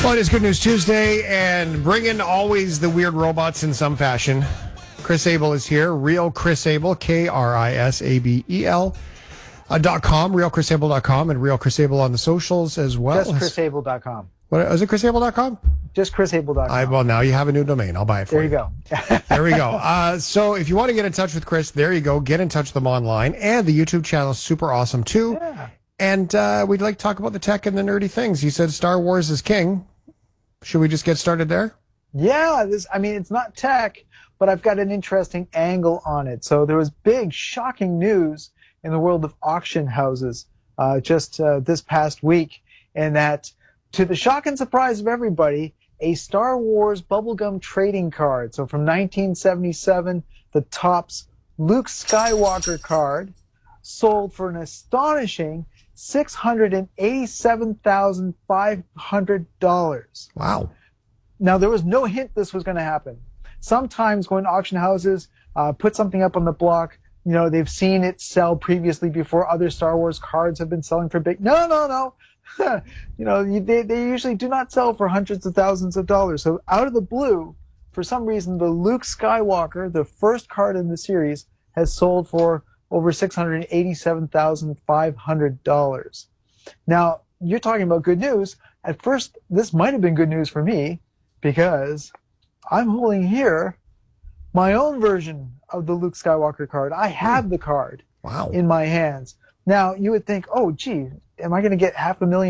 Well, it is Good News Tuesday, and bringing always the weird robots in some fashion. Chris Abel is here. Real Chris Abel, KRISABEL .com, realchrisabel.com, and Real Chris Abel on the socials as well. Just chrisabel.com. What is it? chrisabel.com? Just chrisabel.com. Well, now you have a new domain. I'll buy it for you. There you go. There we go. So if you want to get in touch with Chris, there you go. Get in touch with them online, and the YouTube channel is super awesome too. Yeah. And we'd like to talk about the tech and the nerdy things. You said Star Wars is king. Should we just get started there? Yeah, it's not tech, but I've got an interesting angle on it. So there was big, shocking news in the world of auction houses just this past week, and that, to the shock and surprise of everybody, a Star Wars bubblegum trading card. So from 1977, the Topps Luke Skywalker card sold for an astonishing $687,500. Wow. Now, there was no hint this was going to happen. Sometimes when auction houses put something up on the block, they've seen it sell previously before other Star Wars cards have been selling for big. No. They usually do not sell for hundreds of thousands of dollars. So out of the blue, for some reason, the Luke Skywalker, the first card in the series, has sold for over $687,500. Now, you're talking about good news. At first, this might have been good news for me, because I'm holding here my own version of the Luke Skywalker card. I have the card in my hands. Now, you would think, oh, gee, am I going to get $500,000